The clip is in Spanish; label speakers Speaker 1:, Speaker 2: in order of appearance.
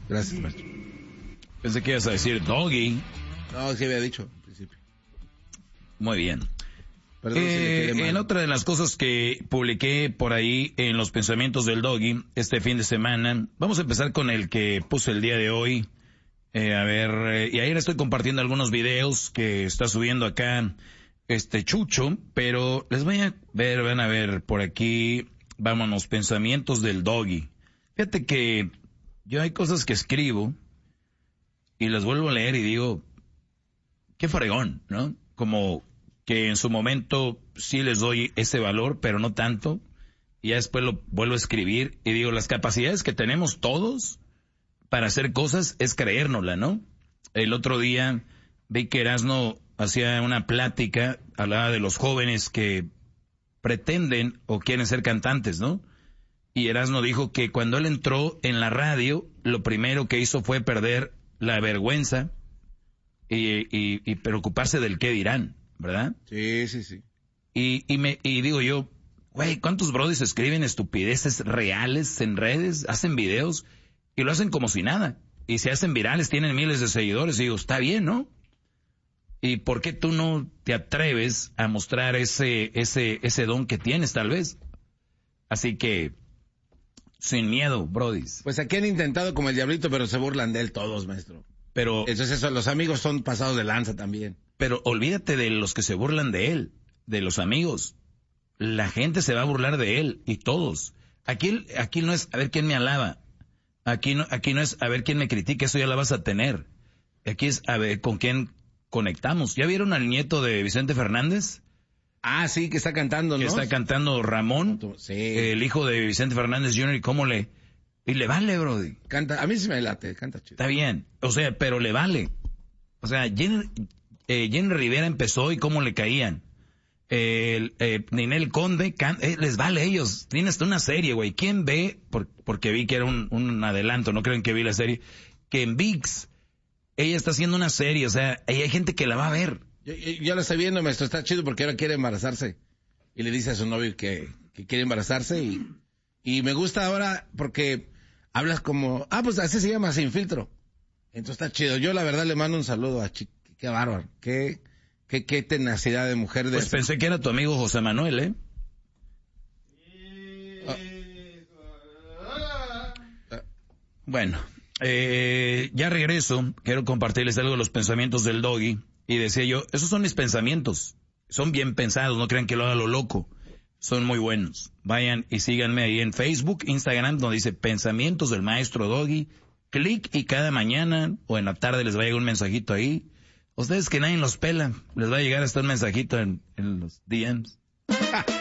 Speaker 1: Gracias, maestro.
Speaker 2: Pensé que ibas a decir doggy.
Speaker 1: No, sí había dicho al principio.
Speaker 2: Muy bien.
Speaker 1: Perdón si le quedé mal.
Speaker 2: En otra de las cosas que publiqué por ahí en los pensamientos del doggy este fin de semana, vamos a empezar con el que puse el día de hoy. Y ahí le estoy compartiendo algunos videos que está subiendo acá Chucho, pero les voy a ver, van a ver por aquí, vámonos, pensamientos del doggy. Fíjate que yo hay cosas que escribo y las vuelvo a leer y digo, qué fregón, ¿no? Como que en su momento sí les doy ese valor, pero no tanto, y ya después lo vuelvo a escribir y digo, las capacidades que tenemos todos para hacer cosas es creérnosla, ¿no? El otro día vi que Erasmo hacía una plática, hablaba de los jóvenes que pretenden o quieren ser cantantes, ¿no? Y Erasmo dijo que cuando él entró en la radio, lo primero que hizo fue perder la vergüenza y preocuparse del qué dirán, ¿verdad?
Speaker 1: Sí, sí, sí.
Speaker 2: Y digo yo, güey, ¿cuántos brodis escriben estupideces reales en redes, hacen videos y lo hacen como si nada? Y se hacen virales, tienen miles de seguidores, y digo, está bien, ¿no? ¿Y por qué tú no te atreves a mostrar ese don que tienes, tal vez? Así que, sin miedo, brodis.
Speaker 1: Pues aquí han intentado como el diablito, pero se burlan de él todos, maestro.
Speaker 2: Pero,
Speaker 1: Entonces eso, los amigos son pasados de lanza también.
Speaker 2: pero olvídate de los que se burlan de él, de los amigos. La gente se va a burlar de él, y todos. Aquí no es a ver quién me alaba. Aquí no es a ver quién me critica, eso ya la vas a tener. Aquí es a ver con quién conectamos. ¿Ya vieron al nieto de Vicente Fernández?
Speaker 1: Ah, sí, que está cantando, ¿no?
Speaker 2: Que está cantando Ramón,
Speaker 1: Sí.
Speaker 2: El hijo de Vicente Fernández Jr., y le vale, brody.
Speaker 1: Canta, a mí sí me late, canta chido.
Speaker 2: Está bien, o sea, pero le vale. O sea, Jenny Rivera empezó y cómo le caían. Ninel Conde, les vale a ellos. Tiene hasta una serie, güey. ¿Quién ve? Porque vi que era un adelanto, no creen que vi la serie. Que en ViX, ella está haciendo una serie, o sea, hay gente que la va a ver.
Speaker 1: Yo la estoy viendo, maestro, está chido porque ahora quiere embarazarse. Y le dice a su novio que quiere embarazarse y me gusta ahora porque hablas como, pues así se llama, sin filtro. Entonces está chido. Yo la verdad le mando un saludo a qué bárbaro, qué tenacidad de mujer.
Speaker 2: Pues pensé que era tu amigo José Manuel, ¿eh? Bueno, ya regreso. Quiero compartirles algo de los pensamientos del doggy. Y decía yo, esos son mis pensamientos. Son bien pensados, no crean que lo haga lo loco. Son muy buenos. Vayan y síganme ahí en Facebook, Instagram, donde dice Pensamientos del Maestro Doggy. Clic y cada mañana o en la tarde les va a llegar un mensajito ahí. Ustedes que nadie los pela, les va a llegar hasta un mensajito en los DMs.